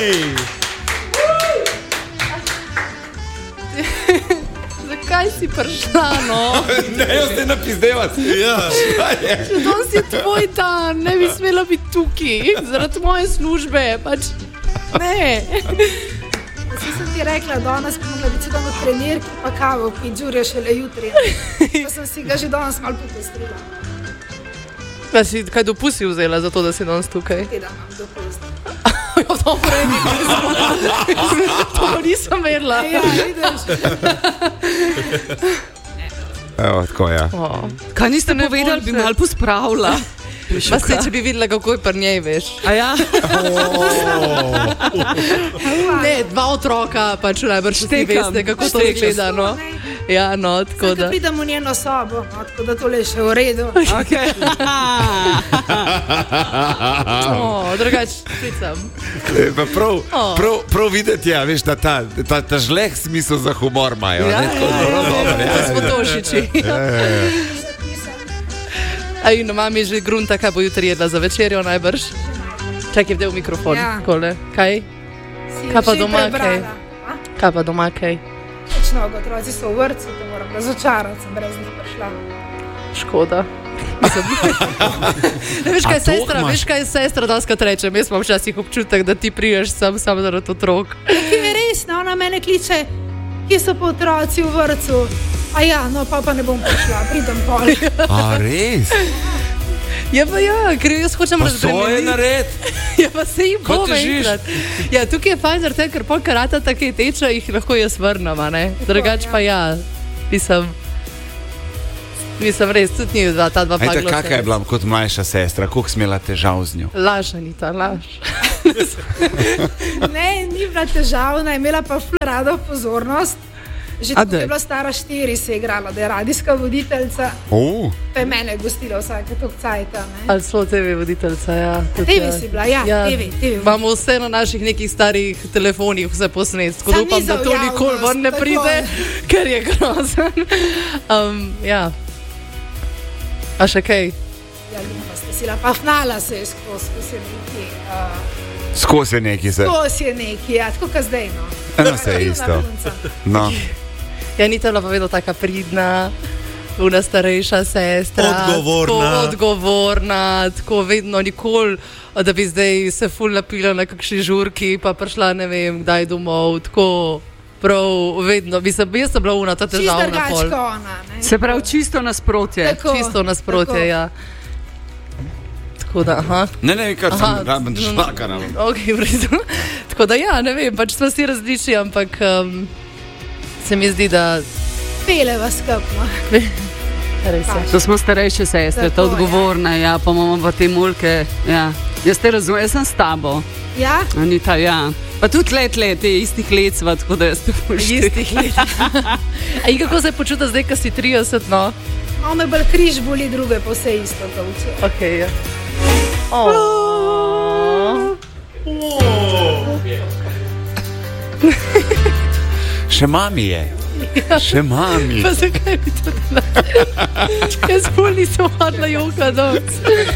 Zakaj si prišla, no? Ne, jaz te napizdeva. Ja. Še danes je tvoj dan, ne bi smela biti tukaj, zaradi moje službe, pač ne. Vsi sem ti rekla, danes bi mogla biti doma trenirki, pa kavo, ki džurje šele jutri. Pa sem si ga že danes malo popestrila. Da si kaj dopusti vzela za to, da si danes tukaj? Teden imam dopust. Jo, dobro, to nisem verila. Ja, vidiš. Evo, tako ja. Kaj niste povedali, bi malo pospravila? Pa se, če bi videla, kako je pri njej, veš. A ja? Ne, 2 otroka, pač najbrž vsi veste, kako to izgleda, no. Ja, no, tako da. Zdaj, pridem v njeno sobo, no, tako da tole je še v redu. Okay. Drugač, pricam. Prav videti, ja, veš, da ta žleh smisel za humor imajo. Ja, to smo tošiči. A in mami že grunta, kaj bo jutri jedla za večerjo najbrž? Čakaj, vdel mikrofon. Ja. Kole. Kaj? Kaj pa doma, kaj? Kaj pa doma, kaj? Točno, otroci so v vrtcu, te moram razočarati, sem brez njih prišla. Škoda. Ne, veš kaj je sestra, daskrat rečem, jaz imam včasih občutek, da ti priješ sam zaradi otrok. Ki je res, ne, ona mene kliče, kje so pa otroci v vrtcu. A ja, no pa ne bom prišla, pridem pol. A res? Ja, pa ja, ker jaz hočem razbremeniti. Pa so je nared. Ja, pa se jim bom enkrat. Ja, tukaj je fajn, zaradi tega, ker pol karata take teče, jih lahko jaz vrnem, ne? Drugač pa ja, mislim res, tudi ni ta dva pagla. Ajte, kakaj je bila kot mlajša sestra, koliko smela težav z njo? Laž, Anita, laž. Ne, ni bila težavna, imela pa ful rado pozornost. Že tako je bila stara 4, se je igrala, da je radijska voditeljca. Pa je mene gostila vsake tok cajta. Ali so TV voditeljca, ja. TV si bila, ja, TV. Imamo vse na naših nekih starih telefonih, vse posnet, tako da upam, da to nikoli ven ne pride, ker je grozen. Ja. A še kaj? Ja, ljuba ste sila, pa fnala se je skozi neki. Skozi neki se. Skozi je neki, ja, tako ka zdaj, no. Eno se je isto. No. Ja, ni to bila pa vedno taka pridna, una starejša sestra. Odgovorna, tako vedno nikoli, da bi zdaj se ful napila na kakšni žurki, pa prišla ne vem, kdaj domov, tako prav vedno. Jaz sem bila una ta težavna pol. Čisto drugačka ona, ne. Se pravi, čisto nasprotje. Tako, čisto nasprotje, ja. Tako da, aha. Ne, kar sem raben šlaka. Ok, v redu. Tako da ja, ne vem, pač smo si različni, ampak se mi zdi, da pele vas skupno. Res je. To smo starejše sestre, to odgovorne, ja, pa imamo pa te mulke, ja. Jaz te razumem, jaz sem s tabo. Ja? Anita, ja. Pa tudi te istih let sva, tako da jaz te poštujem. Istih let. A in kako se počuta zdaj, ko si 30, no? No, me bolj križ boli, druge pa vse isto, to uče. Ok, ja. Še mami je. Še mami. Pa zakaj bi to dala? Jaz bolj nisem hodila joka noc.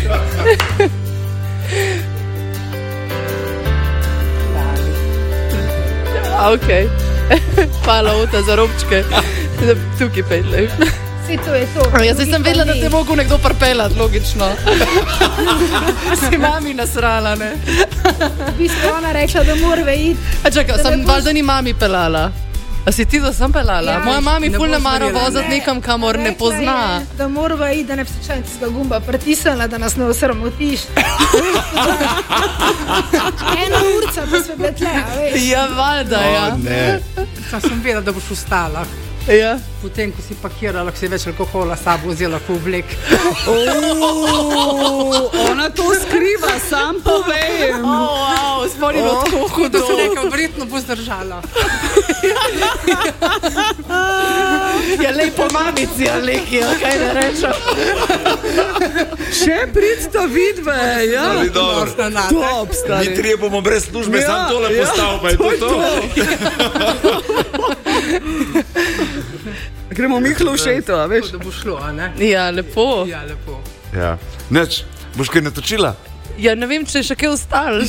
Ok. Hvala, Ota, za robčke. Tukaj petlej. Si to je to. Jaz sem vedela, da te mogo nekdo prpelat, logično. Si mami nasrala, ne? V bistvu ona rekla, da morve iti. A čakaj, sem valjda ni mami pelala. A si ti, da sem pelala? Ja, moja mami ful ne mara vozati nekam, kamor ne pozna. Je, da morava iti, da ne bi slučajno tistega gumba pritisnila, da nas ne osramotiš. Ena urca pa sve bile tle, a veš. Ja, valjda, ja. Sem vedela, da boš ustala. Ja. Potem, ko si pakirala, ko si več alkohola s sabo vzela v oblek. Ona to skriva, sam povem. Wow, spomnim od tako hudo. To se nekaj verjetno bo zdržala. Ja, lepo mamici, Aleki, kaj ne rečem. Še pridsta vidve, ja. Top, stari. Mi trije bomo brez službe, ja, sam tole postavil, pa je to. Gremo Mihlo v šeto, a veš? Da bo šlo, a ne? Ja, lepo. Ja, lepo. Ja. Neč, boš kaj natočila? Ja, ne vem, če je še kaj ostalo.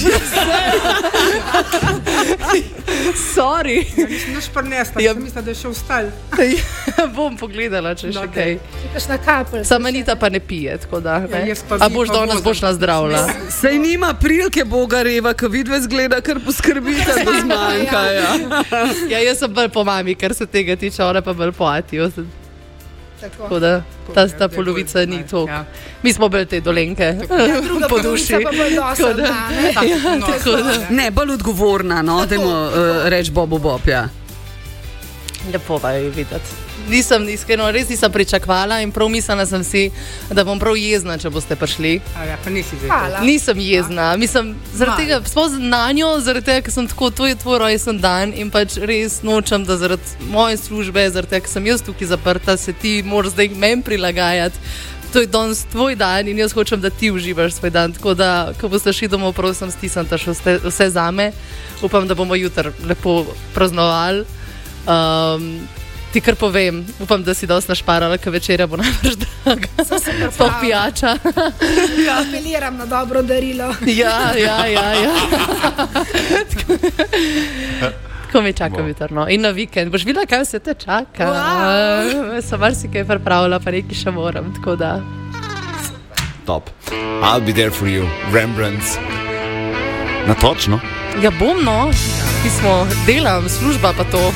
Sorry. Niš prnesta, mislim, da je še ostalo. Bom pogledala, če je še kaj. Kakšna kapelj. Sama Anita pa ne pije, tako da. A boš danes boš nazdravila. Sej nima prilike Bogareva, ko vidve zgleda, kar poskrbite, da zmanjka. Ja, jaz sem bolj po mami, kar se tega tiče, ona pa bolj po Atiju. Tako da ta polovica ni to. Ja. Mi smo bolj te dolenke, po duši. Ne, bolj odgovorna, no, dajmo reči Bobo Bob, ja. Lepo pa je videti. Iskreno, res nisem pričakvala in prav mislila sem si, da bom prav jezna, če boste prišli. Ja, pa nisi Nisem jezna. Mislim, zaradi tega, sploh na njo, zaradi tega, ker sem tako, to je tvoj rojsten dan in pač res nočem, da zaradi moje službe, zaradi tega, ker sem jaz tukaj zaprta, se ti moraš zdaj meni prilagajati. To je danes tvoj dan in jaz hočem, da ti uživaš svoj dan. Tako da, ko boste šli domov, prosim, stisnite vse zame. Upam, da bomo jutri lepo praznovali. Ti kar povem, upam, da si dosti našparala, ker večerja bo najbrž draga. Pa pijača. Ja, apeliram na dobro darilo. Ja. Tako me čaka jutrno. In na vikend. Boš videla, kaj vse te čaka. Sem marsikaj pripravila, pa nekaj še moram, tako da. Top. I'll be there for you, Rembrandts. Na točno? Ja, bom, no. Pismo, delam, služba pa to.